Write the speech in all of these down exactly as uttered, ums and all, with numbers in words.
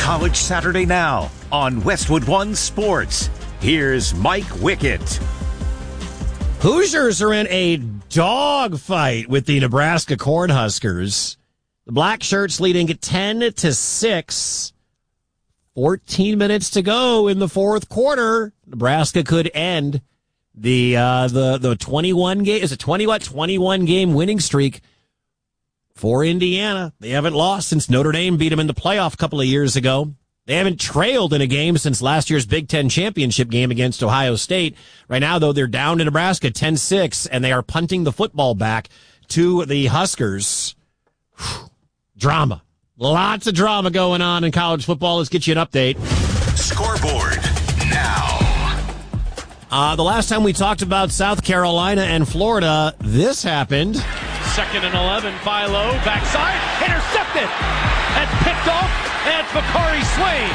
College Saturday Now on Westwood One Sports. Here's Mike Wickett. Hoosiers are in a dogfight with the Nebraska Cornhuskers. The Black Shirts leading at ten to six. fourteen minutes to go in the fourth quarter. Nebraska could end the uh, the the twenty-one game. Is it twenty what? twenty-one game winning streak for Indiana. They haven't lost since Notre Dame beat them in the playoff a couple of years ago. They haven't trailed in a game since last year's Big Ten championship game against Ohio State. Right now, though, they're down to Nebraska ten six, and they are punting the football back to the Huskers. Whew. Drama. Lots of drama going on in college football. Let's get you an update. Scoreboard now. Uh, the last time we talked about South Carolina and Florida, this happened. Second and eleven, Philo, backside, intercepted. That's picked off, and it's Bakari Swain.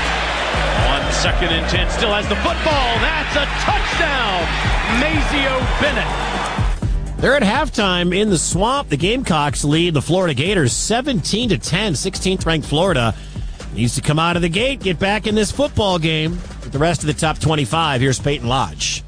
One second and ten, still has the football. That's a touchdown. Mazeo Bennett. They're at halftime in the Swamp. The Gamecocks lead the Florida Gators seventeen to ten. sixteenth ranked Florida needs to come out of the gate, get back in this football game with the rest of the top twenty-five. Here's Peyton Lodge.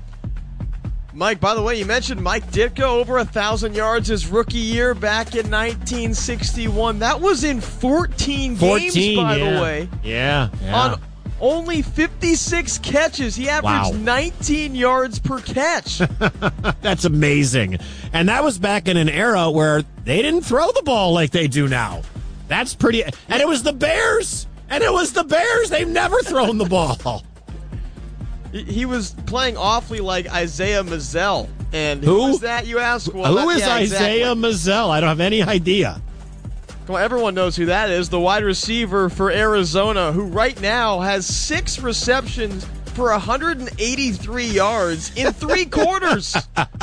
Mike, by the way, you mentioned Mike Ditka, over a thousand yards his rookie year back in nineteen sixty-one. That was in fourteen, fourteen games, by yeah. the way. Yeah, yeah. On only fifty-six catches. He averaged wow. nineteen yards per catch. That's amazing. And that was back in an era where they didn't throw the ball like they do now. That's pretty. And it was the Bears. And it was the Bears. They've never thrown the ball. He was playing awfully like Isaiah Mazzell. And who, who is that, you ask? Well, who that, is yeah, Isaiah exactly. Mazzell? I don't have any idea. Well, everyone knows who that is. The wide receiver for Arizona, who right now has six receptions for one hundred eighty-three yards in three quarters.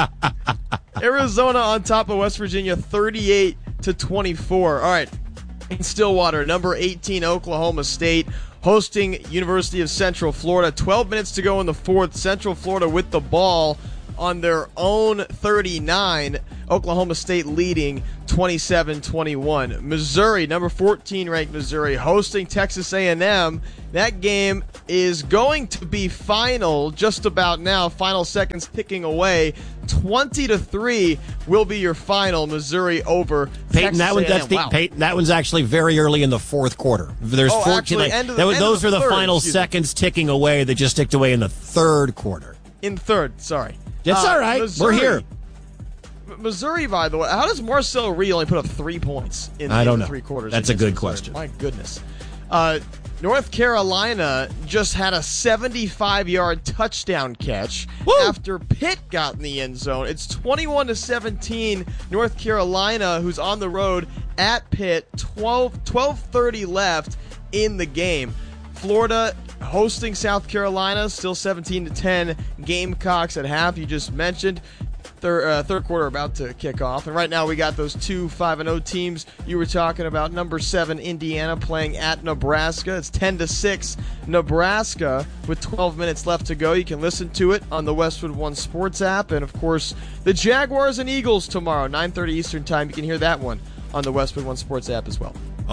Arizona on top of West Virginia, thirty-eight to twenty-four. All right. In Stillwater, number eighteen, Oklahoma State, hosting University of Central Florida. twelve minutes to go in the fourth. Central Florida with the ball on their own thirty-nine. Oklahoma State leading twenty-seven twenty-one. Missouri, number fourteen ranked Missouri, hosting Texas A and M. That game is going to be final just about now. Final seconds ticking away. twenty to three will be your final. Missouri over Peyton, Texas that one, A and M. that's the, Wow. Peyton, that one's actually very early in the fourth quarter. There's Oh, fourteen. actually, Like, end of that the- was, end of those the are the third, final excuse me. seconds ticking away that just ticked away in the third quarter. In third, sorry. It's Uh, all right. Missouri, We're here. Missouri, by the way, how does Marcel Reed only put up three points in, I in don't the know. three quarters? That's a against good Missouri? question. My goodness. Uh, North Carolina just had a seventy-five-yard touchdown catch Woo! after Pitt got in the end zone. It's twenty-one to seventeen. North Carolina, who's on the road at Pitt, twelve thirty left in the game. Florida hosting South Carolina, still seventeen to ten. Gamecocks at half, you just mentioned. Third, uh, third quarter about to kick off. And right now we got those two five and oh teams you were talking about. Number seven, Indiana, playing at Nebraska. It's ten to six, Nebraska, with twelve minutes left to go. You can listen to it on the Westwood One Sports app. And, of course, the Jaguars and Eagles tomorrow, nine thirty Eastern Time. You can hear that one on the Westwood One Sports app as well.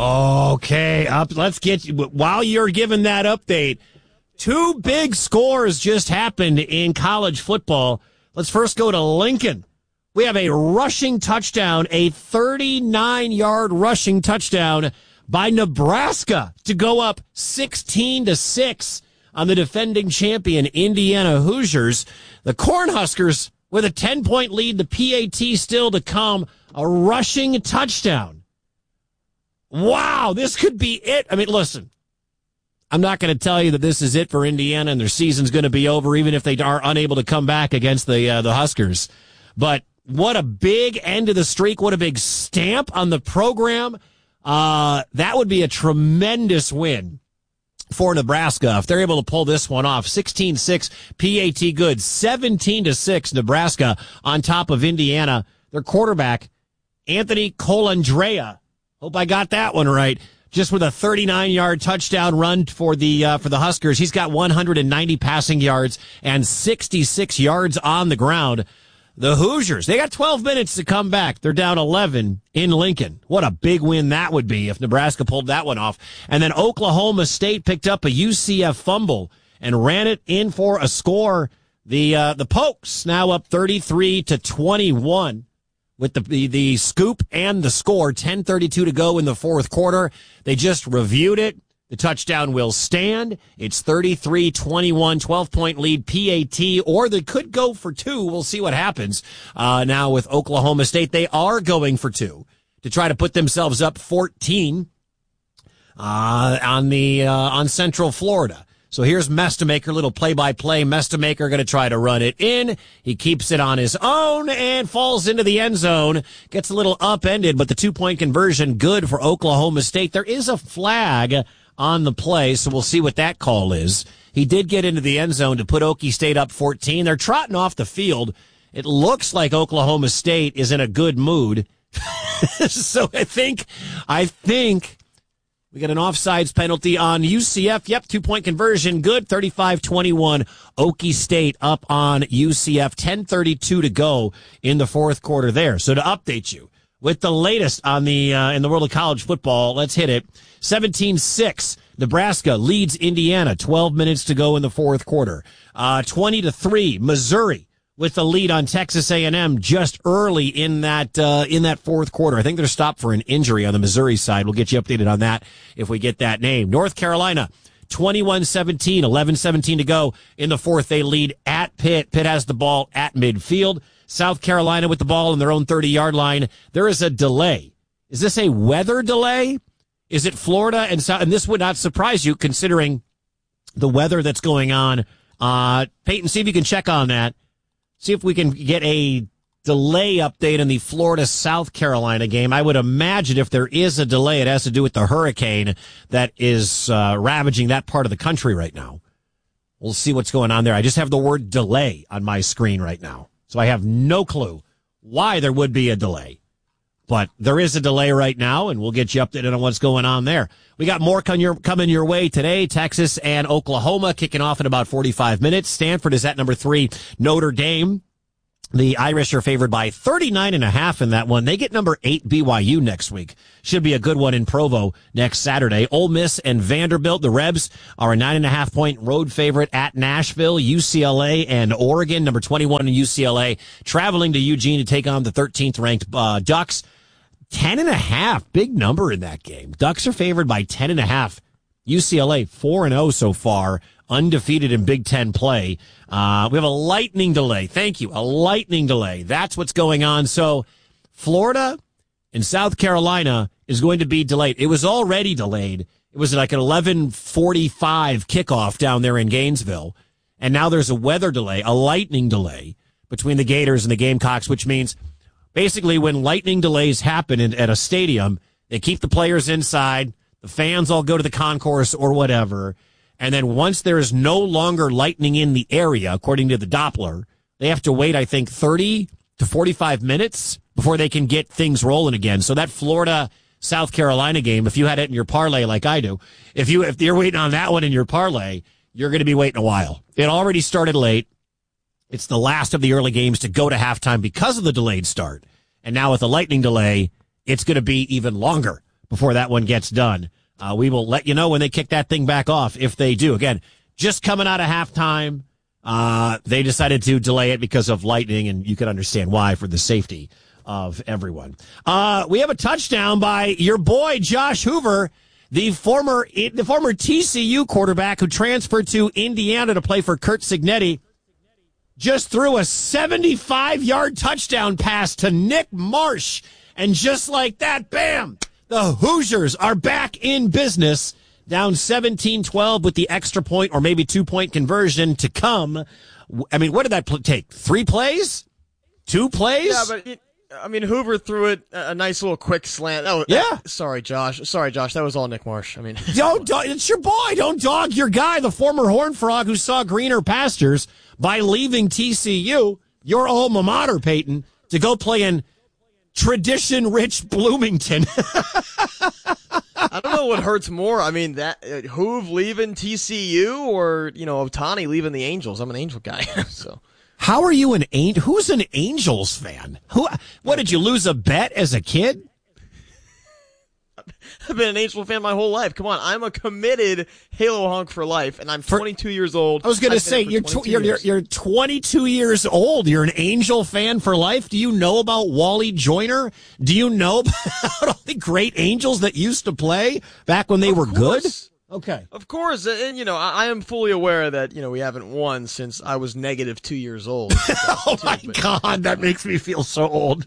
Okay, up. Let's get you. While you're giving that update, two big scores just happened in college football. Let's first go to Lincoln. We have a rushing touchdown, a thirty-nine-yard rushing touchdown by Nebraska to go up sixteen to six on the defending champion Indiana Hoosiers. The Cornhuskers with a ten-point lead, the P A T still to come, a rushing touchdown. Wow, this could be it. I mean, listen, I'm not going to tell you that this is it for Indiana and their season's going to be over, even if they are unable to come back against the uh, the Huskers. But what a big end to the streak. What a big stamp on the program. Uh, that would be a tremendous win for Nebraska if they're able to pull this one off. sixteen six P A T good. seventeen to six Nebraska on top of Indiana. Their quarterback, Anthony Colandrea. Hope I got that one right. Just with a thirty-nine-yard touchdown run for the uh, for the Huskers. He's got one hundred ninety passing yards and sixty-six yards on the ground. The Hoosiers, they got twelve minutes to come back. They're down eleven in Lincoln. What a big win that would be if Nebraska pulled that one off. And then Oklahoma State picked up a U C F fumble and ran it in for a score. The uh, the Pokes now up thirty-three to twenty-one with the, the the scoop and the score. ten thirty-two to go in the fourth quarter. They just reviewed it. The touchdown will stand. It's thirty-three twenty-one, twelve-point lead P A T, or they could go for two. We'll see what happens. Uh, now with Oklahoma State, they are going for two to try to put themselves up fourteen uh, on the uh, on Central Florida. So here's Mestamaker, little play-by-play. Mestamaker going to try to run it in. He keeps it on his own and falls into the end zone. Gets a little upended, but the two-point conversion good for Oklahoma State. There is a flag on the play, so we'll see what that call is. He did get into the end zone to put Okie State up fourteen. They're trotting off the field. It looks like Oklahoma State is in a good mood. So I think, I think we got an offsides penalty on U C F. Yep, two-point conversion, good. thirty-five twenty-one, Okie State up on U C F. ten thirty-two to go in the fourth quarter there. So to update you with the latest on the uh, in the world of college football, let's hit it. seventeen six, Nebraska leads Indiana. twelve minutes to go in the fourth quarter. Uh, twenty to three, Missouri with the lead on Texas A and M just early in that uh, in that fourth quarter. I think they're stopped for an injury on the Missouri side. We'll get you updated on that if we get that name. North Carolina, twenty-one seventeen, eleven seventeen to go in the fourth. They lead at Pitt. Pitt has the ball at midfield. South Carolina with the ball in their own thirty-yard line. There is a delay. Is this a weather delay? Is it Florida and South? And this would not surprise you considering the weather that's going on. Uh, Peyton, see if you can check on that. See if we can get a delay update in the Florida-South Carolina game. I would imagine if there is a delay, it has to do with the hurricane that is uh, ravaging that part of the country right now. We'll see what's going on there. I just have the word delay on my screen right now, so I have no clue why there would be a delay. But there is a delay right now, and we'll get you updated on what's going on there. We got more coming your, coming your way today. Texas and Oklahoma kicking off in about forty-five minutes. Stanford is at number three. Notre Dame. The Irish are favored by thirty-nine and a half in that one. They get number eight B Y U next week. Should be a good one in Provo next Saturday. Ole Miss and Vanderbilt, the Rebs, are a nine and a half point road favorite at Nashville. U C L A and Oregon, number twenty-one in U C L A, traveling to Eugene to take on the thirteenth ranked uh, Ducks. Ten and a half, big number in that game. Ducks are favored by ten and a half. U C L A four and oh so far, undefeated in Big Ten play. Uh, we have a lightning delay. Thank you. A lightning delay. That's what's going on. So Florida and South Carolina is going to be delayed. It was already delayed. It was like an eleven forty-five kickoff down there in Gainesville. And now there's a weather delay, a lightning delay between the Gators and the Gamecocks, which means basically when lightning delays happen in, at a stadium, they keep the players inside. The fans all go to the concourse or whatever. And then once there is no longer lightning in the area, according to the Doppler, they have to wait, I think, thirty to forty-five minutes before they can get things rolling again. So that Florida-South Carolina game, if you had it in your parlay like I do, if, you, if you're waiting on that one in your parlay, you're going to be waiting a while. It already started late. It's the last of the early games to go to halftime because of the delayed start. And now with the lightning delay, it's going to be even longer before that one gets done. Uh, we will let you know when they kick that thing back off, if they do. Again, just coming out of halftime, uh, they decided to delay it because of lightning, and you can understand why for the safety of everyone. Uh, we have a touchdown by your boy, Josh Hoover, the former, the former T C U quarterback who transferred to Indiana to play for Curt Cignetti. Just threw a seventy-five-yard touchdown pass to Nick Marsh. And just like that, bam, the Hoosiers are back in business, down seventeen twelve with the extra point or maybe two-point conversion to come. I mean, what did that pl- take? Three plays? Two plays? Yeah, but, it, I mean, Hoover threw it a nice little quick slant. Oh, yeah. Uh, sorry, Josh. Sorry, Josh. That was all Nick Marsh. I mean, don't, don't, it's your boy. Don't dog your guy, the former Horned Frog who saw greener pastures by leaving T C U, your alma mater, Peyton, to go play in tradition-rich Bloomington. I don't know what hurts more. I mean, that uh, Hoove leaving T C U or, you know, Ohtani leaving the Angels. I'm an Angel guy, so. How are you an Angel? Who's an Angels fan? Who? What, did you lose a bet as a kid? I've been an Angel fan my whole life. Come on, I'm a committed Halo honk for life, and I'm For, twenty-two years old. I was going to say, you're, tw- you're, you're you're twenty-two years old. You're an Angel fan for life. Do you know about Wally Joyner? Do you know about all the great Angels that used to play back when they of were course. good? Okay. Of course, and you know, I, I am fully aware that, you know, we haven't won since I was negative two years old. Oh my but, God, that makes me feel so old.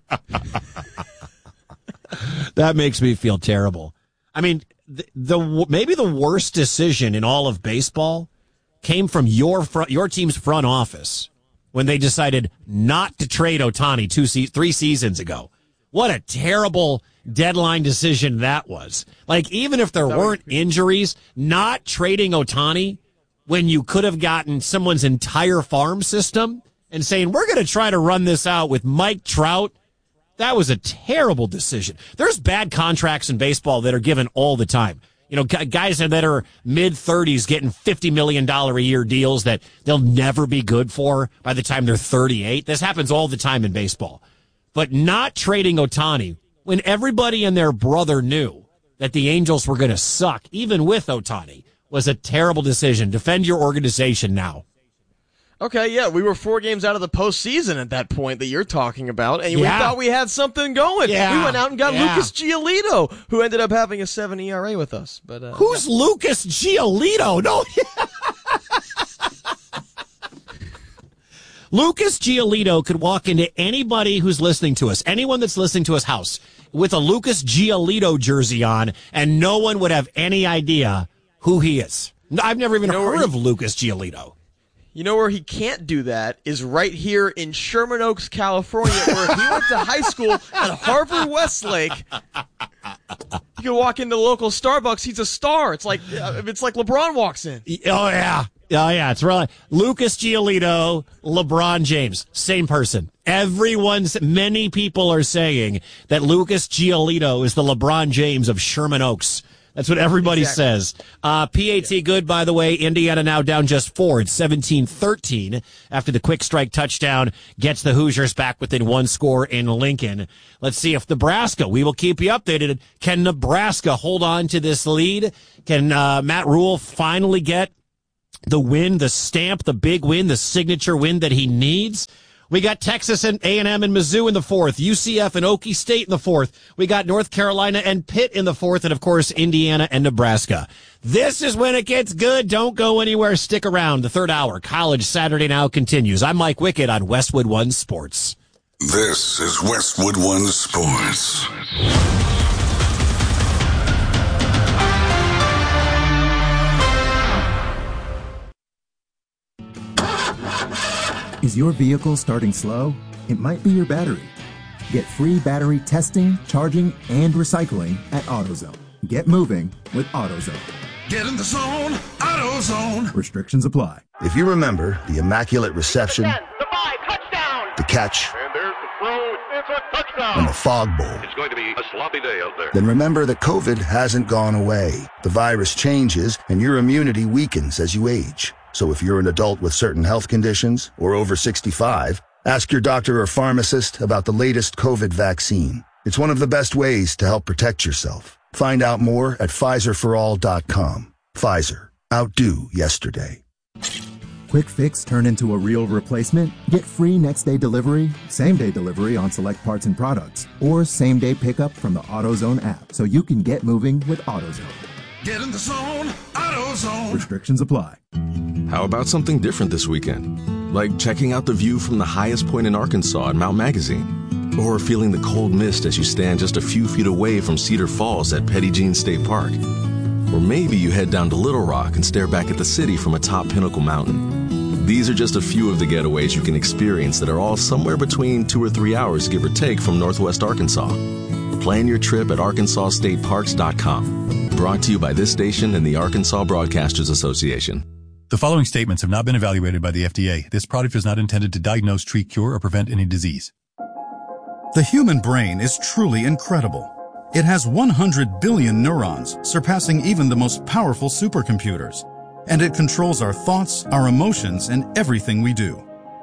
That makes me feel terrible. I mean, the, the maybe the worst decision in all of baseball came from your front, your team's front office when they decided not to trade Ohtani two se- three seasons ago. What a terrible deadline decision that was. Like, even if there weren't injuries, not trading Ohtani when you could have gotten someone's entire farm system and saying, we're going to try to run this out with Mike Trout. That was a terrible decision. There's bad contracts in baseball that are given all the time. You know, guys that are mid-thirties getting fifty million dollars a year deals that they'll never be good for by the time they're thirty-eight. This happens all the time in baseball. But not trading Ohtani when everybody and their brother knew that the Angels were going to suck, even with Ohtani, was a terrible decision. Defend your organization now. Okay, yeah, we were four games out of the postseason at that point that you're talking about, and yeah. we thought we had something going. Yeah. We went out and got yeah. Lucas Giolito, who ended up having a seven E R A with us. But uh, Who's yeah. Lucas Giolito? No. Lucas Giolito could walk into anybody who's listening to us, anyone that's listening to us house, with a Lucas Giolito jersey on, and no one would have any idea who he is. I've never even you know heard he- of Lucas Giolito. You know where he can't do that is right here in Sherman Oaks, California, where he went to high school at Harvard Westlake. You can walk into the local Starbucks, he's a star. It's like it's like LeBron walks in. Oh yeah, oh yeah, it's really Lucas Giolito, LeBron James, same person. Everyone's, many people are saying that Lucas Giolito is the LeBron James of Sherman Oaks. That's what everybody exactly. says. Uh, P A T good, by the way. Indiana now down just four. It's seventeen thirteen after the quick strike touchdown gets the Hoosiers back within one score in Lincoln. Let's see if Nebraska, we will keep you updated. Can Nebraska hold on to this lead? Can uh, Matt Rule finally get the win, the stamp, the big win, the signature win that he needs? We got Texas and A and M and Mizzou in the fourth, U C F and Okie State in the fourth. We got North Carolina and Pitt in the fourth, and, of course, Indiana and Nebraska. This is when it gets good. Don't go anywhere. Stick around. The third hour, College Saturday Now, continues. I'm Mike Wickett on Westwood One Sports. This is Westwood One Sports. Is your vehicle starting slow? It might be your battery. Get free battery testing, charging, and recycling at AutoZone. Get moving with AutoZone. Get in the zone, AutoZone. Restrictions apply. If you remember the immaculate reception, ten, the five, touchdown. the catch, and there's the throw, it's a touchdown. and the fog bowl, It's going to be a sloppy day out there. then remember that COVID hasn't gone away. The virus changes, and your immunity weakens as you age. So if you're an adult with certain health conditions or over sixty-five, ask your doctor or pharmacist about the latest COVID vaccine. It's one of the best ways to help protect yourself. Find out more at Pfizer for all dot com. Pfizer. Outdo yesterday. Quick fix turn into a real replacement? Get free next day delivery, same day delivery on select parts and products, or same day pickup from the AutoZone app so you can get moving with AutoZone. Get in the zone, AutoZone. Restrictions apply. How about something different this weekend? Like checking out the view from the highest point in Arkansas at Mount Magazine. Or feeling the cold mist as you stand just a few feet away from Cedar Falls at Petty Jean State Park. Or maybe you head down to Little Rock and stare back at the city from atop Pinnacle Mountain. These are just a few of the getaways you can experience that are all somewhere between two or three hours, give or take, from Northwest Arkansas. Plan your trip at arkansas state parks dot com. Brought to you by this station and the Arkansas Broadcasters Association. The following statements have not been evaluated by the F D A. This product is not intended to diagnose, treat, cure, or prevent any disease. The human brain is truly incredible. It has one hundred billion neurons, surpassing even the most powerful supercomputers. And it controls our thoughts, our emotions, and everything we do.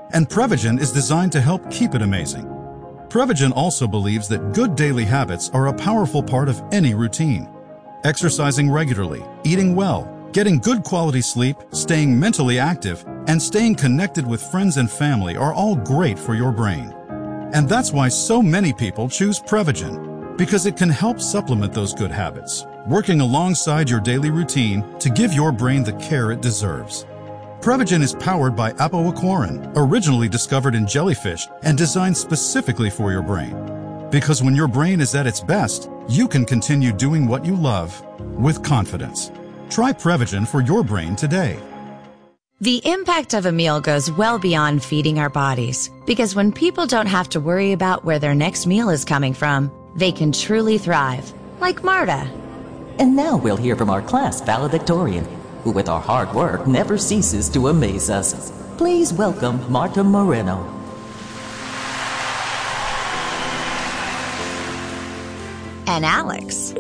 and Prevagen is designed to help keep it amazing. Prevagen also believes that good daily habits are a powerful part of any routine. Exercising regularly, eating well, getting good quality sleep, staying mentally active, and staying connected with friends and family are all great for your brain. And that's why so many people choose Prevagen, because it can help supplement those good habits, working alongside your daily routine to give your brain the care it deserves. Prevagen is powered by apoaquarin, originally discovered in jellyfish and designed specifically for your brain. Because when your brain is at its best, you can continue doing what you love with confidence. Try Prevagen for your brain today. The impact of a meal goes well beyond feeding our bodies, because when people don't have to worry about where their next meal is coming from, they can truly thrive, like Marta. And now we'll hear from our class valedictorian, who with our hard work never ceases to amaze us. Please welcome Marta Moreno. And Alex.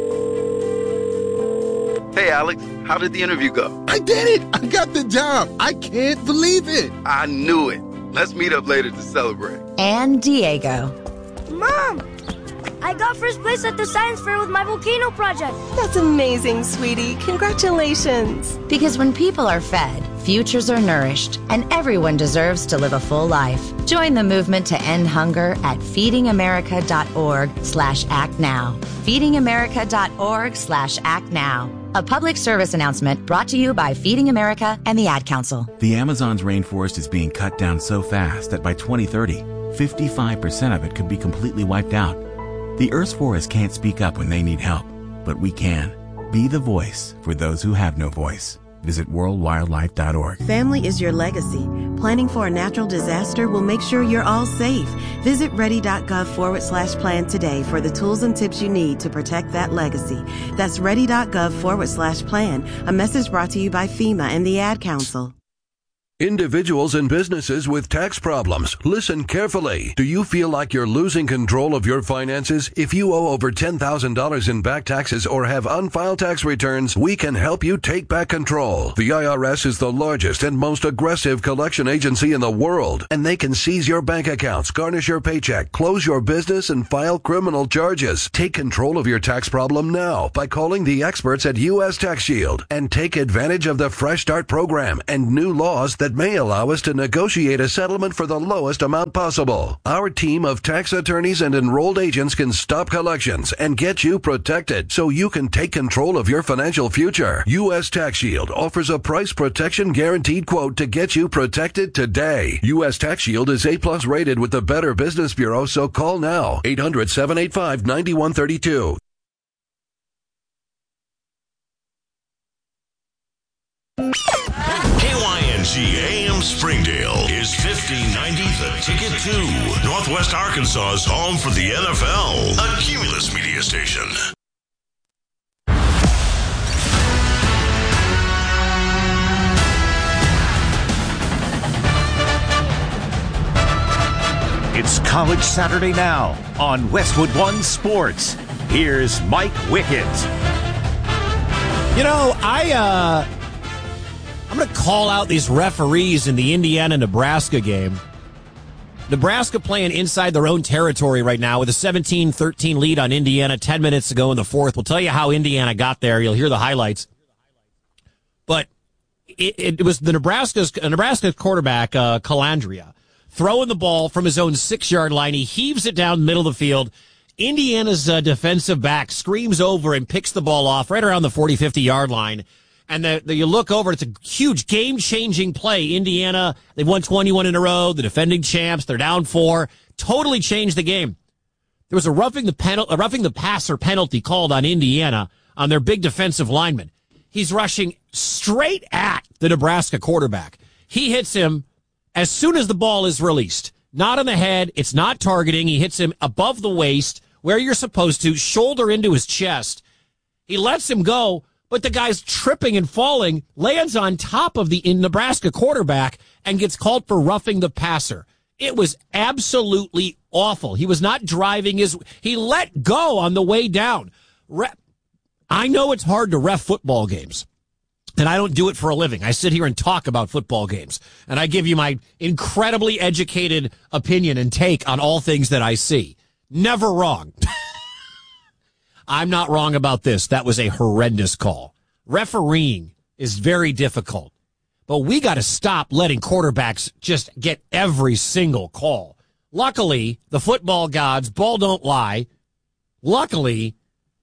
Hey, Alex, how did the interview go? I did it! I got the job! I can't believe it! I knew it. Let's meet up later to celebrate. And Diego. Mom! I got first place at the science fair with my volcano project. That's amazing, sweetie. Congratulations. Because when people are fed, futures are nourished, and everyone deserves to live a full life. Join the movement to end hunger at feedingamerica.org slash act now. feedingamerica.org slash act now. A public service announcement brought to you by Feeding America and the Ad Council. The Amazon's rainforest is being cut down so fast that by twenty thirty, fifty-five percent of it could be completely wiped out. The Earth's forests can't speak up when they need help, but we can. Be the voice for those who have no voice. Visit world wildlife dot org. Family is your legacy. Planning for a natural disaster will make sure you're all safe. Visit ready.gov forward slash plan today for the tools and tips you need to protect that legacy. That's ready.gov forward slash plan. A message brought to you by FEMA and the Ad Council. Individuals and businesses with tax problems, listen carefully. Do you feel like you're losing control of your finances? If you owe over ten thousand dollars in back taxes or have unfiled tax returns, we can help you take back control. The I R S is the largest and most aggressive collection agency in the world, and they can seize your bank accounts, garnish your paycheck, close your business, and file criminal charges. Take control of your tax problem now by calling the experts at U S Tax Shield and take advantage of the Fresh Start program and new laws that may allow us to negotiate a settlement for the lowest amount possible. Our team of tax attorneys and enrolled agents can stop collections and get you protected so you can take control of your financial future. U S Tax Shield offers a price protection guaranteed quote to get you protected today. U S Tax Shield is A plus rated with the Better Business Bureau, so call now. eight hundred, seven eight five, nine one three two. K Y N G A M Springdale is fifteen ninety The Ticket to Northwest Arkansas's home for the N F L, a Cumulus media station. It's College Saturday now on Westwood One Sports. Here's Mike Wickett. You know, I, uh, I'm going to call out these referees in the Indiana-Nebraska game. Nebraska playing inside their own territory right now with a seventeen thirteen lead on Indiana ten minutes to go in the fourth. We'll tell you how Indiana got there. You'll hear the highlights. But it, it was the Nebraska's Nebraska quarterback, uh, Calandria, throwing the ball from his own six-yard line. He heaves it down the middle of the field. Indiana's uh, defensive back screams over and picks the ball off right around the forty, fifty-yard line. And the, the, you look over, it's a huge game-changing play. Indiana, they've won twenty-one in a row. The defending champs, they're down four. Totally changed the game. There was a roughing the penalty, a roughing the passer penalty called on Indiana on their big defensive lineman. He's rushing straight at the Nebraska quarterback. He hits him as soon as the ball is released. Not on the head. It's not targeting. He hits him above the waist, where you're supposed to, shoulder into his chest. He lets him go, but the guy's tripping and falling, lands on top of the Nebraska quarterback, and gets called for roughing the passer. It was absolutely awful. He was not driving his... He let go on the way down. Re- I know it's hard to ref football games. And I don't do it for a living. I sit here and talk about football games. And I give you my incredibly educated opinion and take on all things that I see. Never wrong. I'm not wrong about this. That was a horrendous call. Refereeing is very difficult. But we got to stop letting quarterbacks just get every single call. Luckily, the football gods, ball don't lie. Luckily,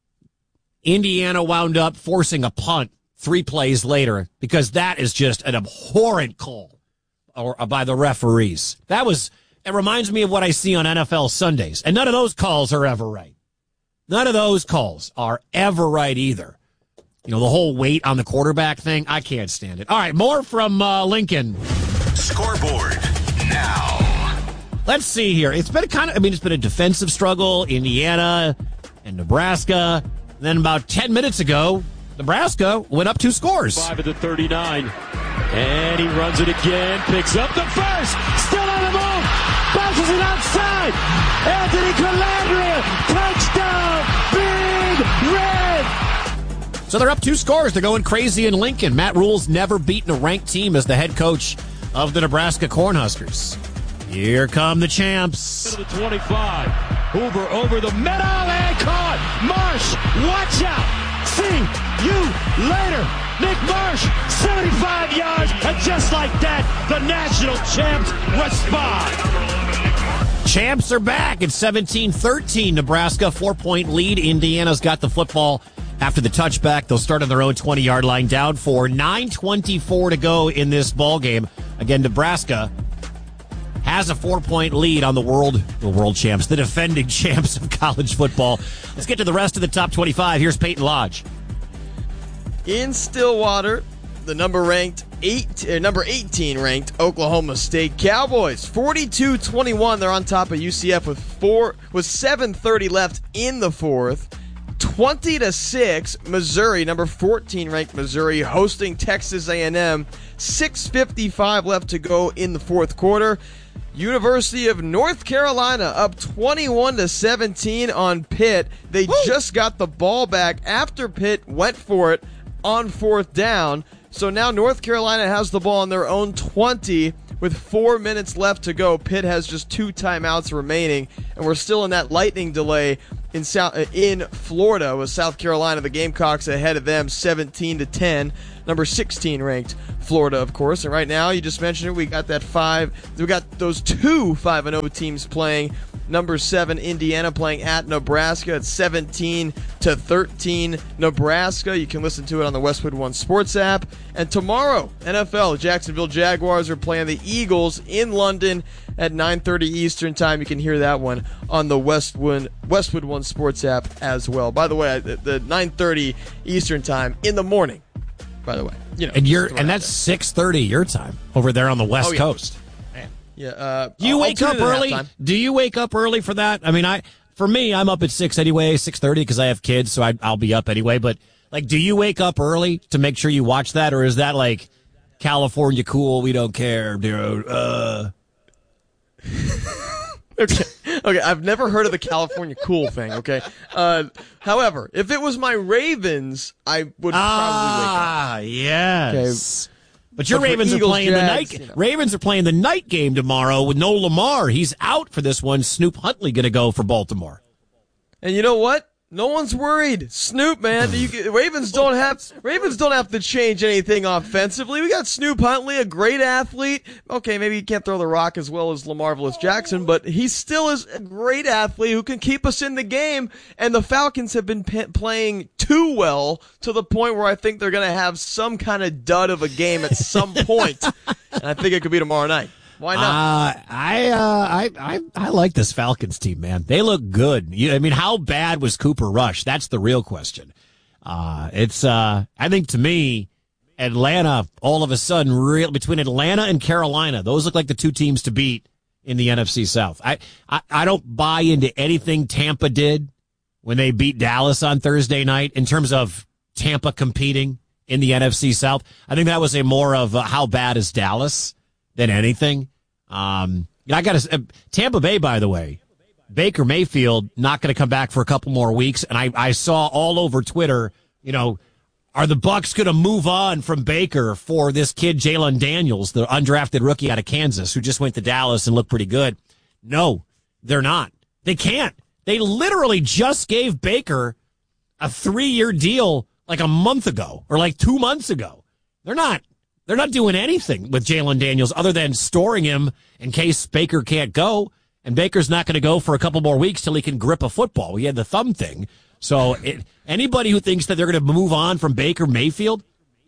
Indiana wound up forcing a punt three plays later, because that is just an abhorrent call or by the referees. That was, it reminds me of what I see on N F L Sundays. And none of those calls are ever right. None of those calls are ever right either. You know, the whole weight on the quarterback thing, I can't stand it. All right, more from uh, Lincoln. Scoreboard now. Let's see here. It's been a kind of, I mean, it's been a defensive struggle, Indiana and Nebraska. And then about ten minutes ago, Nebraska went up two scores. Five at the thirty-nine. And he runs it again. Picks up the first. Still on the move. Bounces it outside. Anthony Calandria. Touchdown. Big Red. So they're up two scores. They're going crazy in Lincoln. Matt Rule's never beaten a ranked team as the head coach of the Nebraska Cornhuskers. Here come the champs. To the twenty-five. Hoover over the middle and caught. Marsh. Watch out. See you later. Nick Marsh, seventy-five yards, and just like that, the national champs respond. Champs are back. It's seventeen thirteen. Nebraska, four-point lead. Indiana's got the football after the touchback. They'll start on their own twenty-yard line, down for nine twenty-four to go in this ball game. Again, Nebraska has a four-point lead on the world, the world champs, the defending champs of college football. Let's get to the rest of the top twenty-five. Here's Peyton Lodge. In Stillwater, the number ranked eight, uh, number eighteen ranked Oklahoma State Cowboys, forty-two twenty-one. They're on top of U C F with four, with seven thirty left in the fourth. twenty to six, Missouri, number fourteen ranked Missouri, hosting Texas A and M. six fifty-five left to go in the fourth quarter. University of North Carolina up twenty-one to seventeen on Pitt. They Woo! just got the ball back after Pitt went for it on fourth down. So now North Carolina has the ball on their own twenty with four minutes left to go. Pitt has just two timeouts remaining, and we're still in that lightning delay in South in Florida with South Carolina. The Gamecocks ahead of them seventeen to ten. Number sixteen ranked Florida, of course. And right now, you just mentioned it, we got that five. We got those two five and oh teams playing. Number seven, Indiana, playing at Nebraska at seventeen to thirteen. Nebraska. You can listen to it on the Westwood One Sports app. And tomorrow, N F L, Jacksonville Jaguars are playing the Eagles in London at nine thirty Eastern time. You can hear that one on the Westwood Westwood One Sports app as well. By the way, the, the nine thirty Eastern time in the morning. By the way, you know, and you're and that's six thirty your time over there on the West oh, yeah. Coast. Man. Yeah. Uh, Do you I'll, wake I'll up early? Do you wake up early for that? I mean, I for me, I'm up at six anyway, six thirty because I have kids, so I, I'll be up anyway. But like, do you wake up early to make sure you watch that, or is that like California cool? We don't care, dude. Uh. Okay. Okay, I've never heard of the California cool thing, okay? Uh, however, if it was my Ravens, I would probably ah, wake up. yes. Okay. But your but Ravens Eagles, are playing Jags, the night you know. Ravens are playing the night game tomorrow with no Lamar. He's out for this one. Snoop Huntley going to go for Baltimore. And you know what? No one's worried. Snoop, man. You, Ravens don't have Ravens don't have to change anything offensively. We got Snoop Huntley, a great athlete. Okay, maybe he can't throw the rock as well as LaMarvelous Jackson, but he still is a great athlete who can keep us in the game. And the Falcons have been p- playing too well to the point where I think they're going to have some kind of dud of a game at some point. And I think it could be tomorrow night. Why not? Uh, I, uh, I, I, I like this Falcons team, man. They look good. You, I mean, how bad was Cooper Rush? That's the real question. Uh, it's, uh, I think to me, Atlanta, all of a sudden, real, between Atlanta and Carolina, those look like the two teams to beat in the N F C South. I, I, I don't buy into anything Tampa did when they beat Dallas on Thursday night in terms of Tampa competing in the N F C South. I think that was a more of a, how bad is Dallas than anything. Um, I got to uh, Tampa Bay, by the way, Baker Mayfield not going to come back for a couple more weeks. And I, I saw all over Twitter, you know, Are the Bucs going to move on from Baker for this kid, Jalen Daniels, the undrafted rookie out of Kansas, who just went to Dallas and looked pretty good? No, they're not. They can't. They literally just gave Baker a three-year deal like a month ago or like two months ago. They're not. They're not doing anything with Jalen Daniels other than storing him in case Baker can't go. And Baker's not going to go for a couple more weeks till he can grip a football. He had the thumb thing. So it, anybody who thinks that they're going to move on from Baker Mayfield,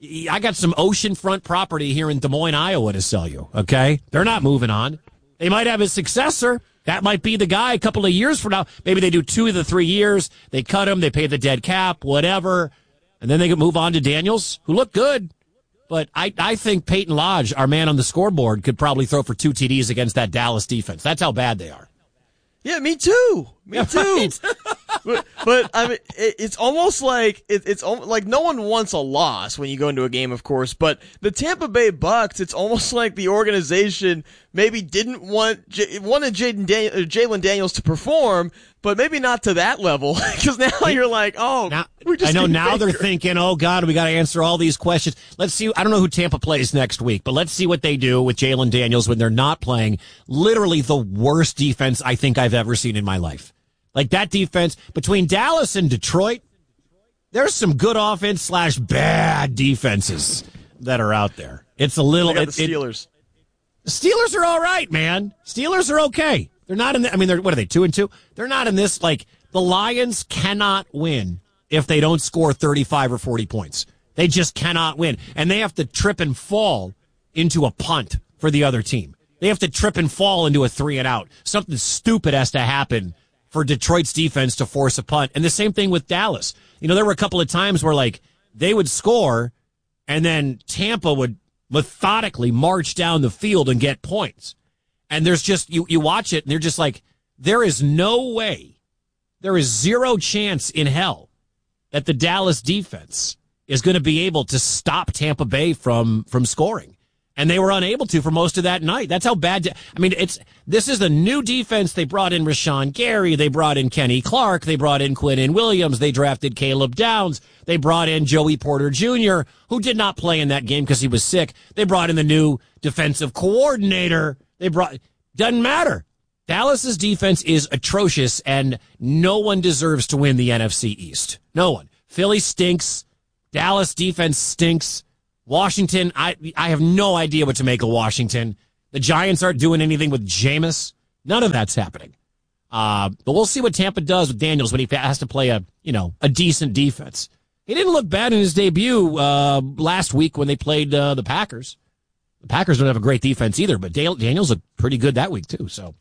I got some oceanfront property here in Des Moines, Iowa to sell you, okay? They're not moving on. They might have a successor. That might be the guy a couple of years from now. Maybe they do two of the three years. They cut him. They pay the dead cap, whatever. And then they can move on to Daniels, who looked good. But I, I think Peyton Lodge, our man on the scoreboard, could probably throw for two T Ds against that Dallas defense. That's how bad they are. Yeah, me too. Me yeah, too. Right. but, but I mean, it, it's almost like it, it's like no one wants a loss when you go into a game, of course. But the Tampa Bay Bucs, it's almost like the organization maybe didn't want J- wanted Jayden Dan- Jalen Daniels to perform, but maybe not to that level. Because now you're like, oh, now, we just I know now Baker. They're thinking, oh God, we got to answer all these questions. Let's see. I don't know who Tampa plays next week, but let's see what they do with Jalen Daniels when they're not playing. Literally the worst defense I think I've ever seen in my life. Like that defense between Dallas and Detroit, there's some good offense slash bad defenses that are out there. It's a little. They got it, the Steelers. It, the Steelers are all right, man. Steelers are okay. They're not in the, I mean, they're, what are they, two and two? They're not in this, like, the Lions cannot win if they don't score thirty-five or forty points. They just cannot win. And they have to trip and fall into a punt for the other team. They have to trip and fall into a three and out. Something stupid has to happen for Detroit's defense to force a punt. And the same thing with Dallas. You know, there were a couple of times where, like, they would score and then Tampa would methodically march down the field and get points. And there's just, you, you watch it and they're just like, there is no way, there is zero chance in hell that the Dallas defense is going to be able to stop Tampa Bay from, from scoring. And they were unable to for most of that night. That's how bad. De- I mean, it's this is the new defense. They brought in Rashawn Gary. They brought in Kenny Clark. They brought in Quinnen Williams. They drafted Caleb Downs. They brought in Joey Porter Junior, who did not play in that game because he was sick. They brought in the new defensive coordinator. They brought. Doesn't matter. Dallas's defense is atrocious, and no one deserves to win the N F C East. No one. Philly stinks. Dallas defense stinks. Washington, I I have no idea what to make of Washington. The Giants aren't doing anything with Jameis. None of that's happening. Uh, but we'll see what Tampa does with Daniels when he has to play a you know a decent defense. He didn't look bad in his debut uh, last week when they played uh, the Packers. The Packers don't have a great defense either, but Daniels looked pretty good that week too. So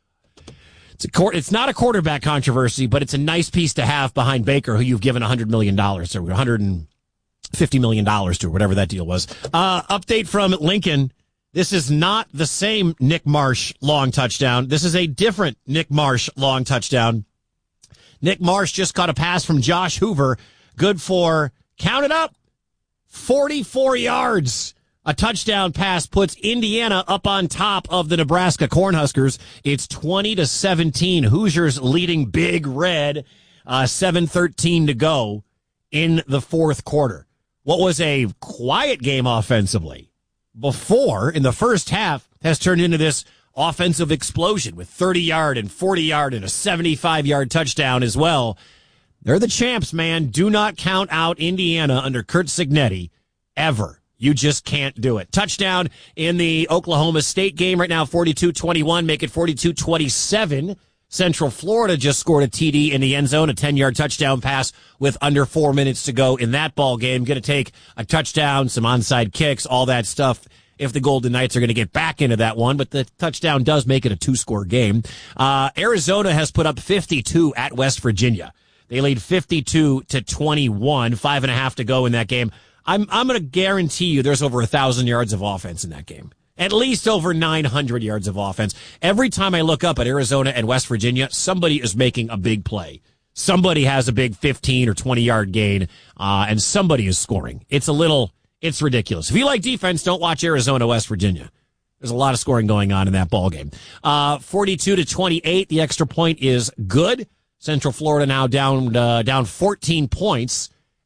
it's a it's not a quarterback controversy, but it's a nice piece to have behind Baker, who you've given one hundred million dollars or one hundred fifty million dollars to, or whatever that deal was. Uh, update from Lincoln. This is not the same Nick Marsh long touchdown. This is a different Nick Marsh long touchdown. Nick Marsh just caught a pass from Josh Hoover. Good for, count it up, forty-four yards. A touchdown pass puts Indiana up on top of the Nebraska Cornhuskers. It's twenty to seventeen. Hoosiers leading Big Red. Uh, seven thirteen to go in the fourth quarter. What was a quiet game offensively before in the first half has turned into this offensive explosion with thirty-yard and forty-yard and a seventy-five-yard touchdown as well. They're the champs, man. Do not count out Indiana under Curt Cignetti ever. You just can't do it. Touchdown in the Oklahoma State game right now, forty-two twenty-one, make it forty-two twenty-seven. Central Florida just scored a T D in the end zone, a ten-yard touchdown pass with under four minutes to go in that ball game. Going to take a touchdown, some onside kicks, all that stuff if the Golden Knights are going to get back into that one. But the touchdown does make it a two-score game. Uh, Arizona has put up fifty-two at West Virginia. They lead fifty-two to twenty-one, five and a half to go in that game. I'm I'm going to guarantee you there's over a thousand yards of offense in that game. At least over nine hundred yards of offense. Every time I look up at Arizona and West Virginia, somebody is making a big play. Somebody has a big fifteen or twenty-yard gain, uh, and somebody is scoring. It's a little, it's ridiculous. If you like defense, don't watch Arizona, West Virginia. There's a lot of scoring going on in that ball game. Uh, forty-two to twenty-eight, the extra point is good. Central Florida now down uh, down fourteen points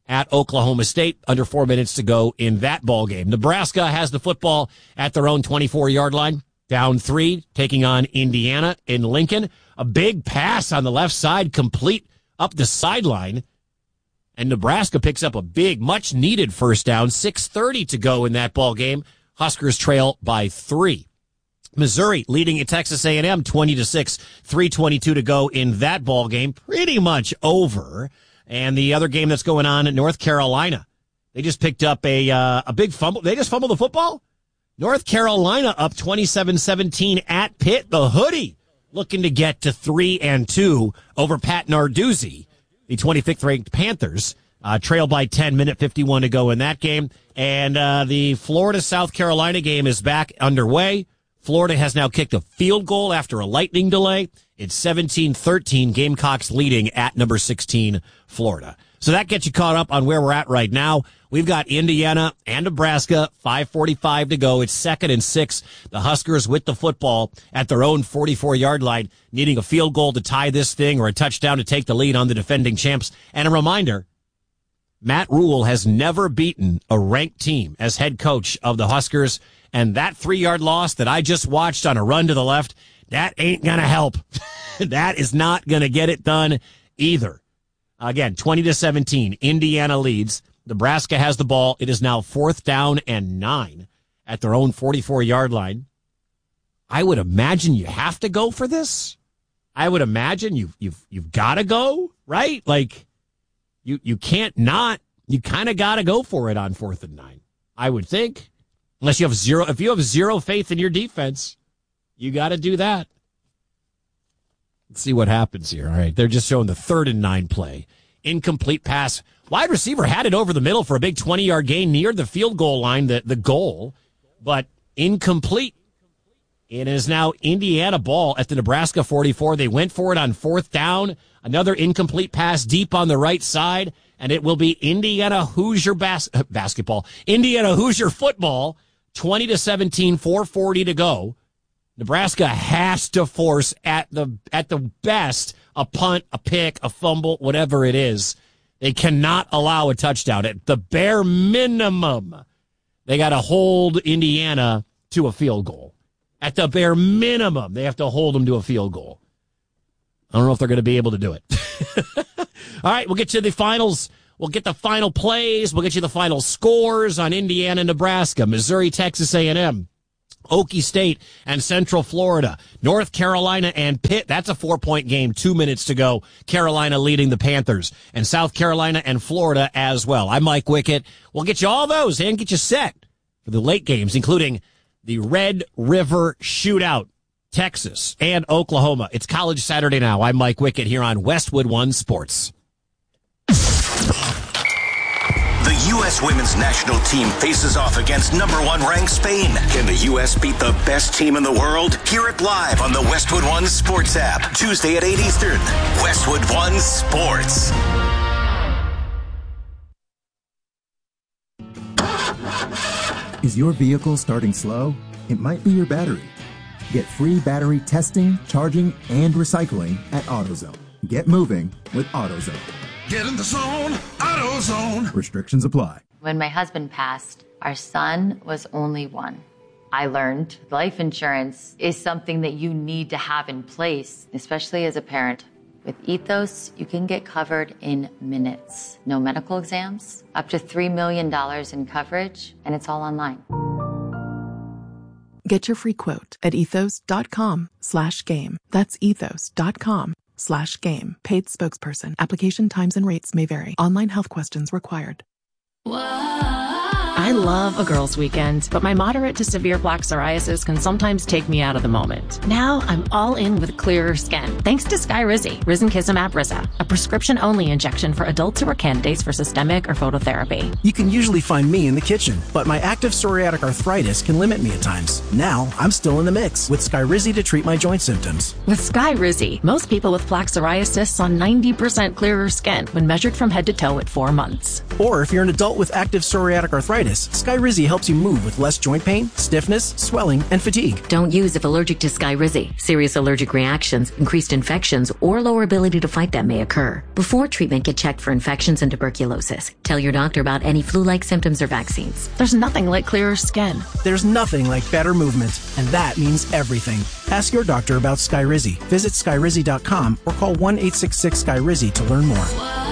at Oklahoma State. Under four minutes to go in that ball game. Nebraska has the football at their own twenty-four-yard line. Down three, taking on Indiana in Lincoln. A big pass on the left side, complete up the sideline. And Nebraska picks up a big, much-needed first down. six thirty to go in that ball game. Huskers trail by three. Missouri leading at Texas A and M twenty to six. three twenty-two to go in that ball game. Pretty much over. And the other game that's going on at North Carolina, they just picked up a uh, a big fumble. They just fumbled the football? North Carolina up twenty-seven seventeen at Pitt. The Hoodie looking to get to three and two over Pat Narduzzi. The twenty-fifth ranked Panthers uh, trail by ten, minute fifty-one to go in that game. And uh, the Florida-South Carolina game is back underway. Florida has now kicked a field goal after a lightning delay. It's seventeen thirteen, Gamecocks leading at number sixteen, Florida. So that gets you caught up on where we're at right now. We've got Indiana and Nebraska, five forty-five to go. It's second and six. The Huskers with the football at their own forty-four-yard line, needing a field goal to tie this thing or a touchdown to take the lead on the defending champs. And a reminder, Matt Rule has never beaten a ranked team as head coach of the Huskers. And that three-yard loss that I just watched on a run to the left, that ain't going to help. That is not going to get it done either. Again, twenty to seventeen, Indiana leads. Nebraska has the ball. It is now fourth down and nine at their own forty-four-yard line. I would imagine you have to go for this. I would imagine you've you've you've got to go, right? Like you you can't not. You kind of got to go for it on fourth and nine. I would think, unless you have zero. If you have zero faith in your defense, you got to do that. Let's see what happens here. All right, they're just showing the third and nine play. Incomplete pass. Wide receiver had it over the middle for a big twenty-yard gain near the field goal line, the, the goal, but incomplete. It is now Indiana ball at the Nebraska forty-four. They went for it on fourth down. Another incomplete pass deep on the right side, and it will be Indiana Hoosier bas- basketball. Indiana Hoosier football, twenty to seventeen, four forty to go. Nebraska has to force at the at the best a punt, a pick, a fumble, whatever it is. They cannot allow a touchdown. At the bare minimum, they got to hold Indiana to a field goal. At the bare minimum, they have to hold them to a field goal. I don't know if they're going to be able to do it. All right, we'll get you the finals. We'll get the final plays. We'll get you the final scores on Indiana, Nebraska, Missouri, Texas A and M. Okie State and Central Florida, North Carolina and Pitt. That's a four-point game, two minutes to go. Carolina leading the Panthers, and South Carolina and Florida as well. I'm Mike Wickett. We'll get you all those and get you set for the late games, including the Red River Shootout, Texas and Oklahoma. It's College Saturday now. I'm Mike Wickett here on Westwood One Sports. The U S women's national team faces off against number one ranked Spain. Can the U S beat the best team in the world? Hear it live on the Westwood One Sports app. Tuesday at eight Eastern. Westwood One Sports. Is your vehicle starting slow? It might be your battery. Get free battery testing, charging, and recycling at AutoZone. Get moving with AutoZone. Get in the zone, AutoZone. Restrictions apply. When my husband passed, our son was only one. I learned life insurance is something that you need to have in place, especially as a parent. With Ethos, you can get covered in minutes. No medical exams, up to three million dollars in coverage, and it's all online. Get your free quote at ethos.com slash game. That's ethos.com slash game. Paid spokesperson. Application times and rates may vary. Online health questions required. I love a girls' weekend, but my moderate to severe plaque psoriasis can sometimes take me out of the moment. Now I'm all in with clearer skin, thanks to Skyrizi, Risankizumab Riza, a prescription-only injection for adults who are candidates for systemic or phototherapy. You can usually find me in the kitchen, but my active psoriatic arthritis can limit me at times. Now I'm still in the mix with Skyrizi to treat my joint symptoms. With Skyrizi, most people with plaque psoriasis saw ninety percent clearer skin when measured from head to toe at four months. Or if you're an adult with active psoriatic arthritis, Stiffness, Skyrizi helps you move with less joint pain, stiffness, swelling, and fatigue. Don't use if allergic to Skyrizi. Serious allergic reactions, increased infections, or lower ability to fight them may occur. Before treatment, get checked for infections and tuberculosis. Tell your doctor about any flu-like symptoms or vaccines. There's nothing like clearer skin. There's nothing like better movement, and that means everything. Ask your doctor about Skyrizi. Visit skyrizi dot com or call one eight six six Skyrizi to learn more.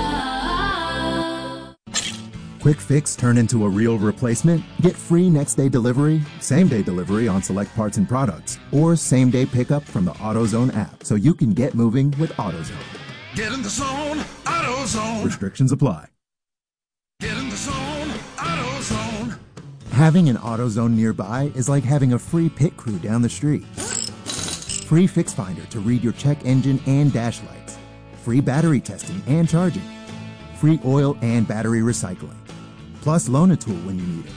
Quick Fix turn into a real replacement? Get free next day delivery, same day delivery on select parts and products, or same day pickup from the AutoZone app so you can get moving with AutoZone. Get in the zone, AutoZone. Restrictions apply. Get in the zone, AutoZone. Having an AutoZone nearby is like having a free pit crew down the street. Free Fix Finder to read your check engine and dash lights. Free battery testing and charging. Free oil and battery recycling. Plus Loan-A-Tool when you need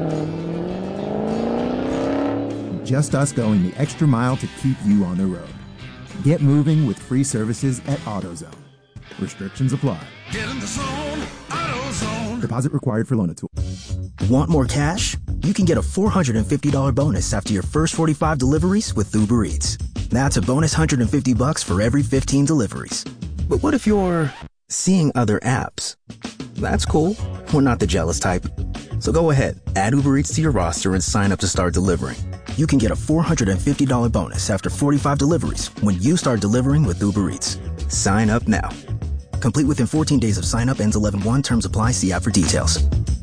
it. Just us going the extra mile to keep you on the road. Get moving with free services at AutoZone. Restrictions apply. Get in the zone, AutoZone. Deposit required for Loan-A-Tool. Want more cash? You can get a four hundred fifty dollars bonus after your first forty-five deliveries with Uber Eats. That's a bonus one hundred fifty bucks for every fifteen deliveries. But what if you're seeing other apps? That's cool. We're not the jealous type. So go ahead, add Uber Eats to your roster and sign up to start delivering. You can get a four hundred fifty dollars bonus after forty-five deliveries when you start delivering with Uber Eats. Sign up now. Complete within fourteen days of sign up, ends eleven one. Terms apply. See app for details.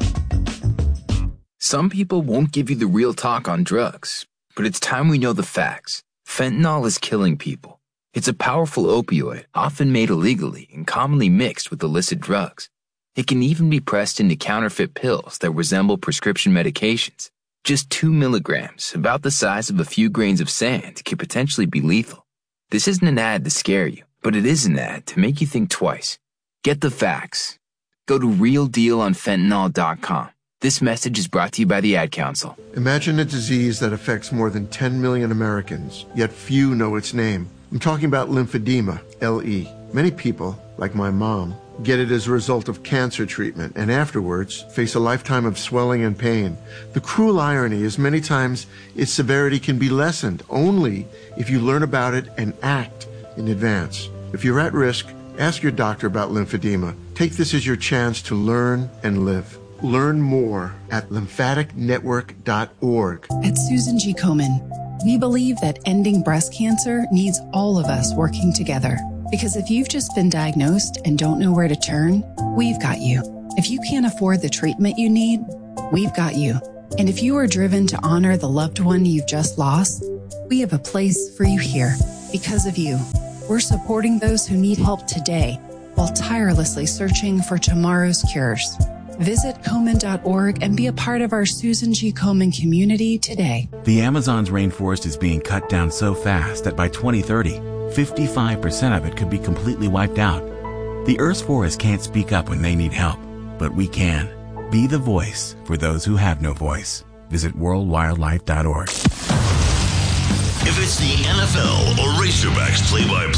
Some people won't give you the real talk on drugs, but it's time we know the facts. Fentanyl is killing people. It's a powerful opioid, often made illegally and commonly mixed with illicit drugs. It can even be pressed into counterfeit pills that resemble prescription medications. Just two milligrams, about the size of a few grains of sand, can potentially be lethal. This isn't an ad to scare you, but it is an ad to make you think twice. Get the facts. Go to real deal on fentanyl dot com. This message is brought to you by the Ad Council. Imagine a disease that affects more than ten million Americans, yet few know its name. I'm talking about lymphedema, L E. Many people, like my mom, get it as a result of cancer treatment and afterwards face a lifetime of swelling and pain. The cruel irony is many times its severity can be lessened only if you learn about it and act in advance. If you're at risk, ask your doctor about lymphedema. Take this as your chance to learn and live. Learn more at lymphatic network dot org. At Susan G. Komen, we believe that ending breast cancer needs all of us working together. Because if you've just been diagnosed and don't know where to turn, we've got you. If you can't afford the treatment you need, we've got you. And if you are driven to honor the loved one you've just lost, we have a place for you here. Because of you, we're supporting those who need help today while tirelessly searching for tomorrow's cures. Visit Komen dot org and be a part of our Susan G. Komen community today. The Amazon's rainforest is being cut down so fast that by twenty thirty, fifty-five percent of it could be completely wiped out. The Earth's forests can't speak up when they need help, but we can. Be the voice for those who have no voice. Visit world wildlife dot org. If it's the N F L or Razorbacks play-by-play,